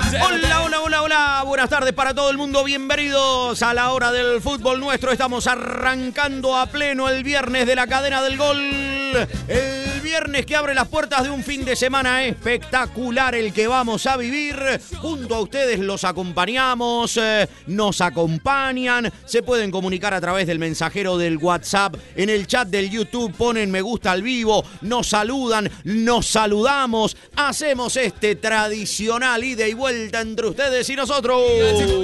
Hola, hola, hola, hola. Buenas tardes para todo el mundo. Bienvenidos a la hora del fútbol nuestro. Estamos arrancando a pleno el viernes de la cadena del gol. El viernes que abre las puertas de un fin de semana espectacular el que vamos a vivir. Junto a ustedes los acompañamos, nos acompañan. Se pueden comunicar a través del mensajero del WhatsApp. En el chat del YouTube ponen me gusta al vivo. Nos saludan, nos saludamos. Hacemos este tradicional ida y vuelta entre ustedes y nosotros.